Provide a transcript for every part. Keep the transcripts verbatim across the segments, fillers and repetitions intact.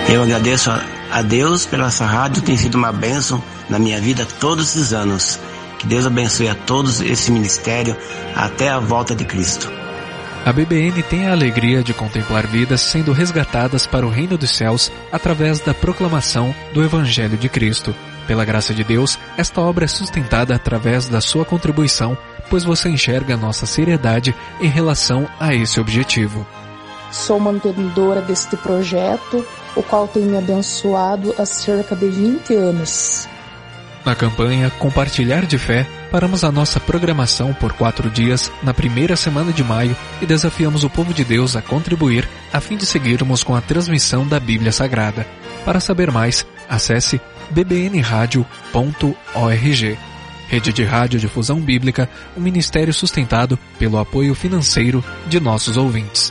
Eu agradeço a, a Deus pela essa rádio, tem sido uma bênção na minha vida todos esses anos. Que Deus abençoe a todos esse ministério até a volta de Cristo. A B B N tem a alegria de contemplar vidas sendo resgatadas para o reino dos céus através da proclamação do Evangelho de Cristo. Pela graça de Deus, esta obra é sustentada através da sua contribuição, pois você enxerga nossa seriedade em relação a esse objetivo. Sou mantenedora deste projeto, o qual tem me abençoado há cerca de vinte anos. Na campanha Compartilhar de Fé, paramos a nossa programação por quatro dias na primeira semana de maio e desafiamos o povo de Deus a contribuir a fim de seguirmos com a transmissão da Bíblia Sagrada. Para saber mais, acesse b b n radio ponto org. Rede de Rádio Difusão Bíblica, um ministério sustentado pelo apoio financeiro de nossos ouvintes.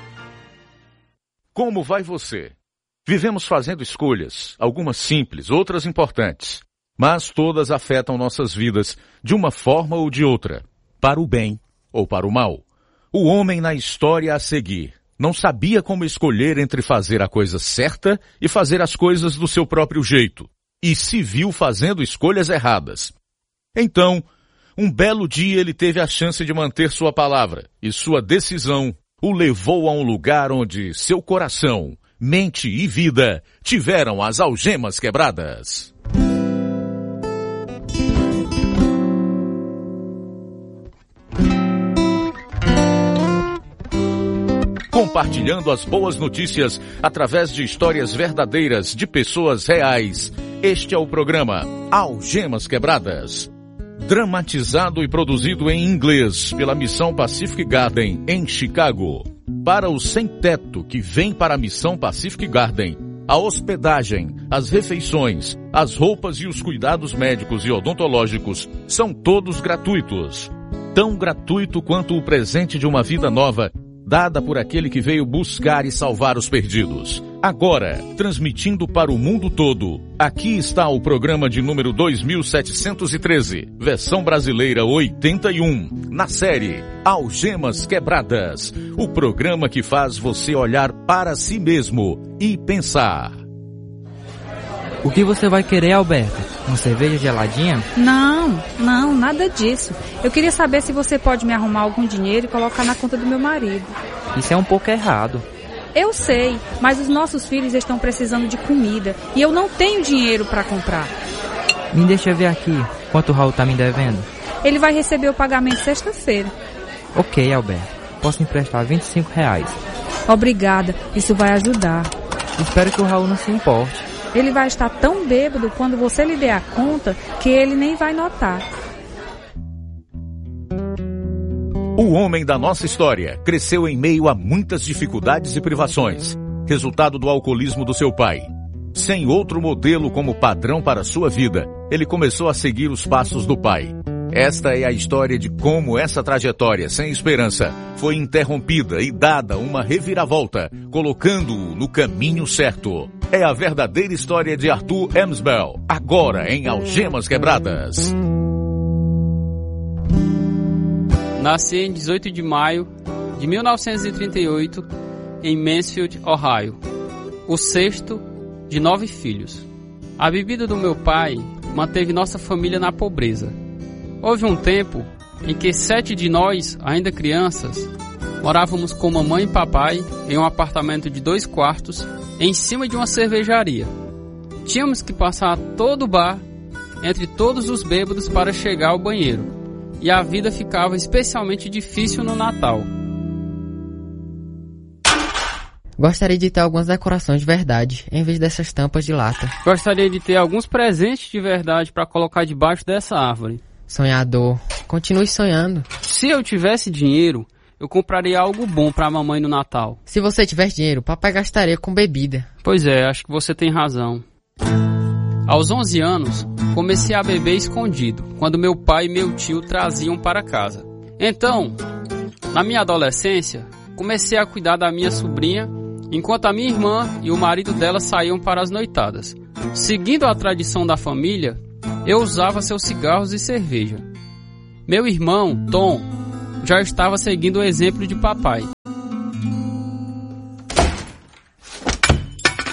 Como vai você? Vivemos fazendo escolhas, algumas simples, outras importantes. Mas todas afetam nossas vidas de uma forma ou de outra, para o bem ou para o mal. O homem na história a seguir não sabia como escolher entre fazer a coisa certa e fazer as coisas do seu próprio jeito, e se viu fazendo escolhas erradas. Então, um belo dia ele teve a chance de manter sua palavra, e sua decisão o levou a um lugar onde seu coração, mente e vida tiveram as algemas quebradas. Compartilhando as boas notícias através de histórias verdadeiras de pessoas reais. Este é o programa Algemas Quebradas. Dramatizado e produzido em inglês pela Missão Pacific Garden em Chicago. Para o sem-teto que vem para a Missão Pacific Garden, a hospedagem, as refeições, as roupas e os cuidados médicos e odontológicos são todos gratuitos. Tão gratuito quanto o presente de uma vida nova, dada por aquele que veio buscar e salvar os perdidos. Agora, transmitindo para o mundo todo, aqui está o programa de número dois mil setecentos e treze, versão brasileira oitenta e um, na série Algemas Quebradas, o programa que faz você olhar para si mesmo e pensar. O que você vai querer, Alberto? Uma cerveja geladinha? Não, não, nada disso. Eu queria saber se você pode me arrumar algum dinheiro e colocar na conta do meu marido. Isso é um pouco errado. Eu sei, mas os nossos filhos estão precisando de comida e eu não tenho dinheiro para comprar. Me deixa ver aqui. Quanto o Raul tá me devendo? Ele vai receber o pagamento sexta-feira. Ok, Alberto. Posso emprestar vinte e cinco reais. Obrigada, isso vai ajudar. Espero que o Raul não se importe. Ele vai estar tão bêbado quando você lhe der a conta que ele nem vai notar. O homem da nossa história cresceu em meio a muitas dificuldades e privações, resultado do alcoolismo do seu pai. Sem outro modelo como padrão para sua vida, ele começou a seguir os passos do pai. Esta é a história de como essa trajetória sem esperança foi interrompida e dada uma reviravolta, colocando-o no caminho certo. É a verdadeira história de Arthur Emsbel, agora em Algemas Quebradas. Nasci em dezoito de maio de mil novecentos e trinta e oito em Mansfield, Ohio, o sexto de nove filhos. A bebida do meu pai manteve nossa família na pobreza. Houve um tempo em que sete de nós, ainda crianças, morávamos com mamãe e papai em um apartamento de dois quartos em cima de uma cervejaria. Tínhamos que passar todo o bar entre todos os bêbados para chegar ao banheiro, e a vida ficava especialmente difícil no Natal. Gostaria de ter algumas decorações de verdade, em vez dessas tampas de lata. Gostaria de ter alguns presentes de verdade para colocar debaixo dessa árvore. Sonhador, continue sonhando. Se eu tivesse dinheiro, eu compraria algo bom para a mamãe no Natal. Se você tivesse dinheiro, papai gastaria com bebida. Pois é, acho que você tem razão. Aos onze anos, comecei a beber escondido, quando meu pai e meu tio traziam para casa. Então, na minha adolescência, comecei a cuidar da minha sobrinha, enquanto a minha irmã e o marido dela saíam para as noitadas. Seguindo a tradição da família, eu usava seus cigarros e cerveja. Meu irmão, Tom, já estava seguindo o exemplo de papai.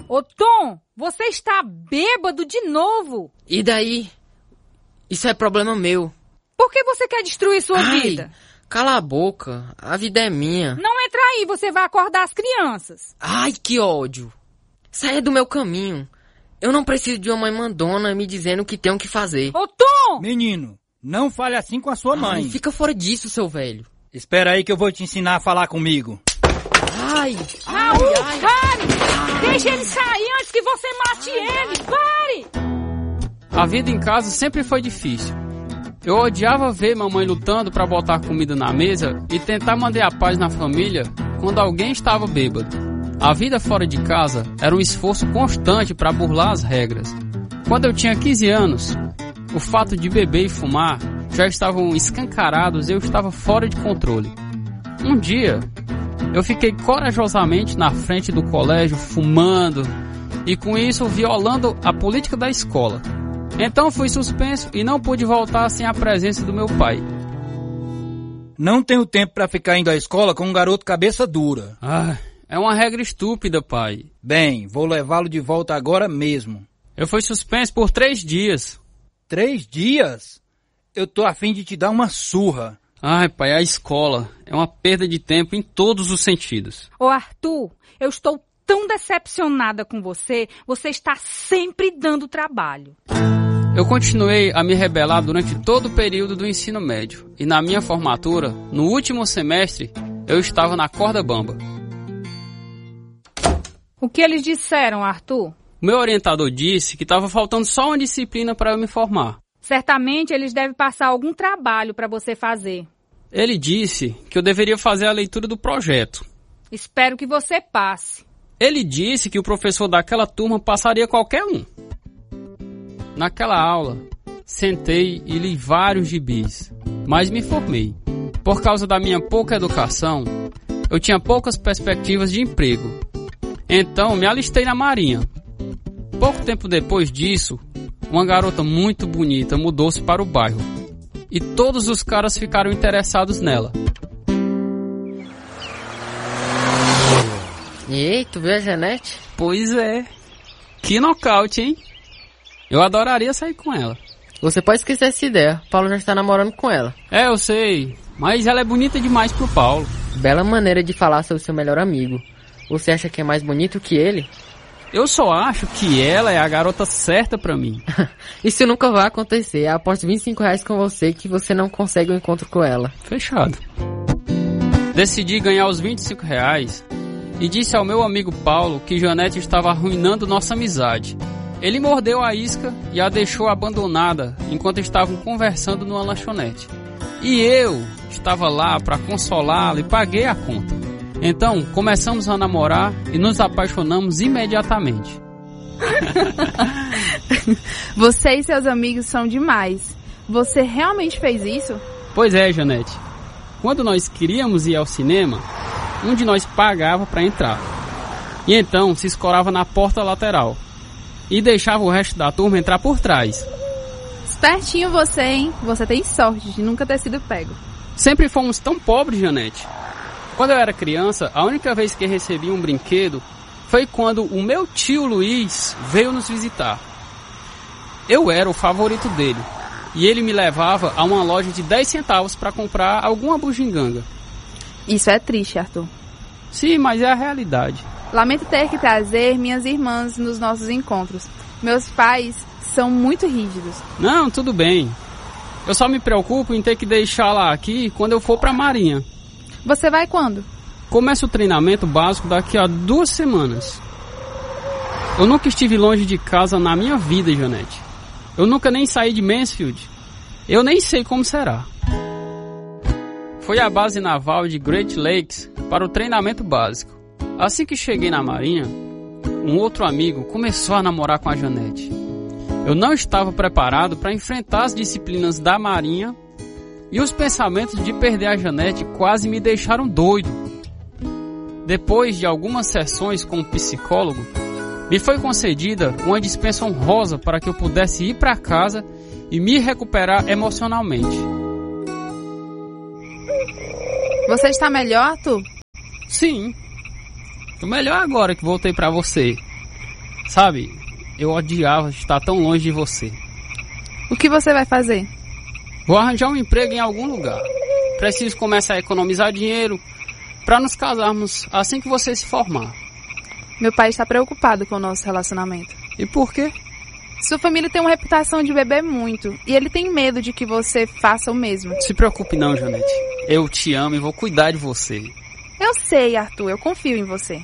Ô Tom, você está bêbado de novo. E daí? Isso é problema meu. Por que você quer destruir sua Ai, vida? Cala a boca, a vida é minha. Não entra aí, você vai acordar as crianças. Ai, que ódio. Saia do meu caminho. Eu não preciso de uma mãe mandona me dizendo o que tenho que fazer. Ô Tom! Menino, não fale assim com a sua mãe. Ai, fica fora disso, seu velho. Espera aí que eu vou te ensinar a falar comigo. Ai! Raul, ai, pare! ai. Deixa ele sair antes que você mate ele! Pare! A vida em casa sempre foi difícil. Eu odiava ver mamãe lutando para botar comida na mesa e tentar manter a paz na família quando alguém estava bêbado. A vida fora de casa era um esforço constante para burlar as regras. Quando eu tinha quinze anos, o fato de beber e fumar já estavam escancarados e eu estava fora de controle. Um dia, eu fiquei corajosamente na frente do colégio fumando e com isso violando a política da escola. Então fui suspenso e não pude voltar sem a presença do meu pai. Não tenho tempo para ficar indo à escola com um garoto cabeça dura. Ah, é uma regra estúpida, pai. Bem, vou levá-lo de volta agora mesmo. Eu fui suspenso por três dias. Três dias? Eu tô a fim de te dar uma surra. Ai, pai, a escola é uma perda de tempo em todos os sentidos. Ô Arthur, eu estou tão decepcionada com você, você está sempre dando trabalho. Eu continuei a me rebelar durante todo o período do ensino médio. E na minha formatura, no último semestre, eu estava na corda bamba. O que eles disseram, Arthur? O meu orientador disse que estava faltando só uma disciplina para eu me formar. Certamente eles devem passar algum trabalho para você fazer. Ele disse que eu deveria fazer a leitura do projeto. Espero que você passe. Ele disse que o professor daquela turma passaria qualquer um. Naquela aula, sentei e li vários gibis, mas me formei. Por causa da minha pouca educação, eu tinha poucas perspectivas de emprego. Então, me alistei na Marinha. Pouco tempo depois disso, uma garota muito bonita mudou-se para o bairro. E todos os caras ficaram interessados nela. Ei, tu viu a Janete? Pois é. Que nocaute, hein? Eu adoraria sair com ela. Você pode esquecer essa ideia. Paulo já está namorando com ela. É, eu sei. Mas ela é bonita demais pro Paulo. Bela maneira de falar sobre seu melhor amigo. Você acha que é mais bonito que ele? Eu só acho que ela é a garota certa pra mim. Isso nunca vai acontecer. Eu aposto vinte e cinco reais com você que você não consegue um encontro com ela. Fechado. Decidi ganhar os vinte e cinco reais e disse ao meu amigo Paulo que Janete estava arruinando nossa amizade. Ele mordeu a isca e a deixou abandonada enquanto estavam conversando numa lanchonete. E eu estava lá para consolá-lo e paguei a conta. Então, começamos a namorar e nos apaixonamos imediatamente. Você e seus amigos são demais. Você realmente fez isso? Pois é, Janete. Quando nós queríamos ir ao cinema, um de nós pagava para entrar. E então se escorava na porta lateral e deixava o resto da turma entrar por trás. Espertinho você, hein? Você tem sorte de nunca ter sido pego. Sempre fomos tão pobres, Janete. Quando eu era criança, a única vez que recebi um brinquedo foi quando o meu tio Luiz veio nos visitar. Eu era o favorito dele e ele me levava a uma loja de dez centavos para comprar alguma bugiganga. Isso é triste, Arthur. Sim, mas é a realidade. Lamento ter que trazer minhas irmãs nos nossos encontros. Meus pais são muito rígidos. Não, tudo bem. Eu só me preocupo em ter que deixá-la aqui quando eu for para a Marinha. Você vai quando? Começo o treinamento básico daqui a duas semanas. Eu nunca estive longe de casa na minha vida, Janete. Eu nunca nem saí de Mansfield. Eu nem sei como será. Foi à base naval de Great Lakes para o treinamento básico. Assim que cheguei na Marinha, um outro amigo começou a namorar com a Janete. Eu não estava preparado para enfrentar as disciplinas da Marinha e os pensamentos de perder a Janete quase me deixaram doido. Depois de algumas sessões com um psicólogo, me foi concedida uma dispensa honrosa para que eu pudesse ir para casa e me recuperar emocionalmente. Você está melhor, Arthur? Sim. Tô melhor agora que voltei pra você. Sabe, eu odiava estar tão longe de você. O que você vai fazer? Vou arranjar um emprego em algum lugar. Preciso começar a economizar dinheiro para nos casarmos assim que você se formar. Meu pai está preocupado com o nosso relacionamento. E por quê? Sua família tem uma reputação de beber muito e ele tem medo de que você faça o mesmo. Se preocupe não, Janete. Eu te amo e vou cuidar de você. Eu sei, Arthur, eu confio em você.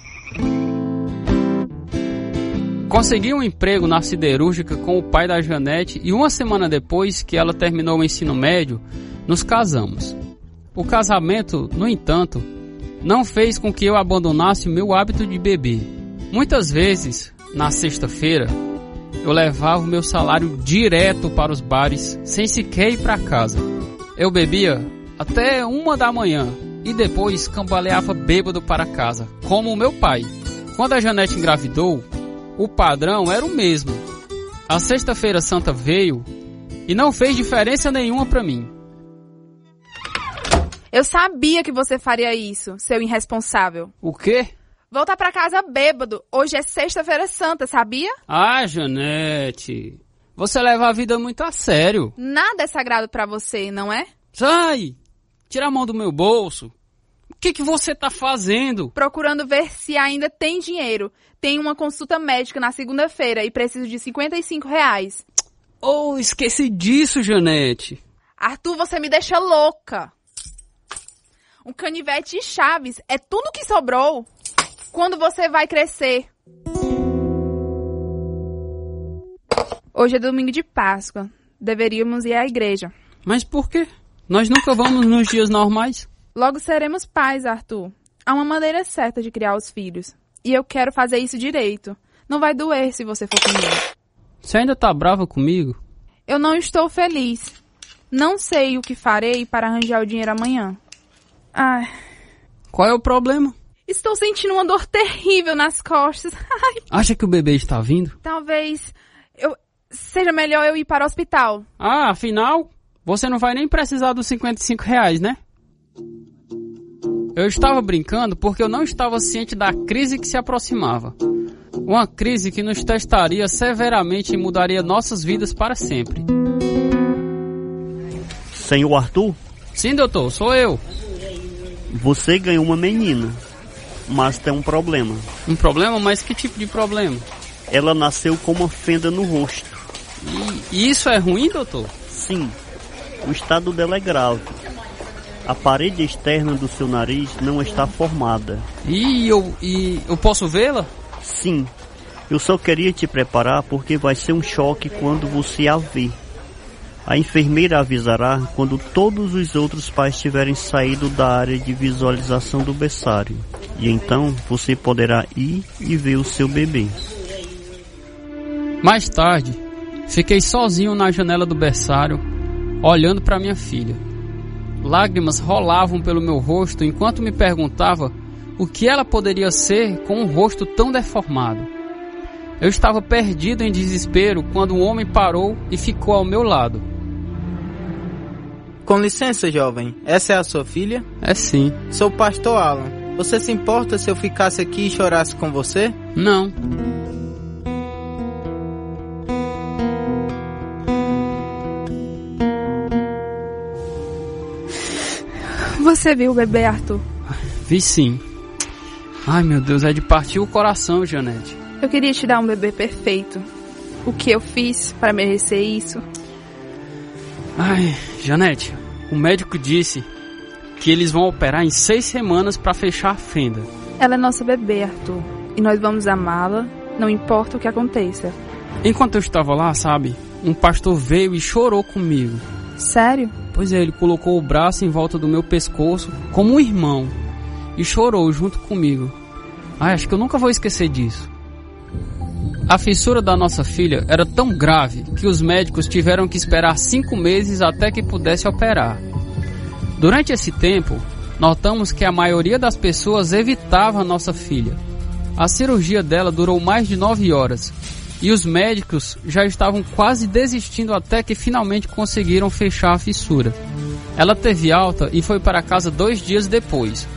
Consegui um emprego na siderúrgica com o pai da Janete e uma semana depois que ela terminou o ensino médio, nos casamos. O casamento, no entanto, não fez com que eu abandonasse o meu hábito de beber. Muitas vezes, na sexta-feira, eu levava o meu salário direto para os bares, sem sequer ir para casa. Eu bebia até uma da manhã e depois cambaleava bêbado para casa, como o meu pai. Quando a Janete engravidou, o padrão era o mesmo. A sexta-feira santa veio e não fez diferença nenhuma para mim. Eu sabia que você faria isso, seu irresponsável. O quê? Voltar pra casa bêbado. Hoje é sexta-feira santa, sabia? Ah, Janete, você leva a vida muito a sério. Nada é sagrado pra você, não é? Sai! Tira a mão do meu bolso. O que que você tá fazendo? Procurando ver se ainda tem dinheiro. Tenho uma consulta médica na segunda-feira e preciso de cinquenta e cinco reais. Oh, esqueci disso, Janete. Arthur, você me deixa louca. Um canivete e chaves é tudo que sobrou. Quando você vai crescer? Hoje é domingo de Páscoa. Deveríamos ir à igreja. Mas por quê? Nós nunca vamos nos dias normais. Logo seremos pais, Arthur. Há uma maneira certa de criar os filhos. E eu quero fazer isso direito. Não vai doer se você for comigo. Você ainda tá brava comigo? Eu não estou feliz. Não sei o que farei para arranjar o dinheiro amanhã. Ai. Qual é o problema? Estou sentindo uma dor terrível nas costas. Ai. Acha que o bebê está vindo? Talvez eu seja melhor eu ir para o hospital. Ah, afinal, você não vai nem precisar dos cinquenta e cinco reais, né? Eu estava brincando porque eu não estava ciente da crise que se aproximava. Uma crise que nos testaria severamente e mudaria nossas vidas para sempre. Senhor Arthur? Sim, doutor, sou eu. Você ganhou uma menina, mas tem um problema. Um problema? Mas que tipo de problema? Ela nasceu com uma fenda no rosto. E isso é ruim, doutor? Sim, o estado dela é grave. A parede externa do seu nariz não está formada. E eu, e eu posso vê-la? Sim, eu só queria te preparar porque vai ser um choque quando você a ver. A enfermeira avisará quando todos os outros pais tiverem saído da área de visualização do berçário. E então você poderá ir e ver o seu bebê. Mais tarde, fiquei sozinho na janela do berçário, olhando para minha filha. Lágrimas rolavam pelo meu rosto enquanto me perguntava o que ela poderia ser com um rosto tão deformado. Eu estava perdido em desespero quando um homem parou e ficou ao meu lado. Com licença, jovem. Essa é a sua filha? É sim. Sou o pastor Alan. Você se importa se eu ficasse aqui e chorasse com você? Não. Você viu o bebê, Arthur? Vi sim. Ai, meu Deus, é de partir o coração, Janete. Eu queria te dar um bebê perfeito. O que eu fiz para merecer isso? Ai, Janete, o médico disse que eles vão operar em seis semanas para fechar a fenda. Ela é nossa bebê, Arthur. E nós vamos amá-la, não importa o que aconteça. Enquanto eu estava lá, sabe, um pastor veio e chorou comigo. Sério? Pois é, ele colocou o braço em volta do meu pescoço como um irmão e chorou junto comigo. Ai, acho que eu nunca vou esquecer disso. A fissura da nossa filha era tão grave que os médicos tiveram que esperar cinco meses até que pudesse operar. Durante esse tempo, notamos que a maioria das pessoas evitava a nossa filha. A cirurgia dela durou mais de nove horas e os médicos já estavam quase desistindo até que finalmente conseguiram fechar a fissura. Ela teve alta e foi para casa dois dias depois,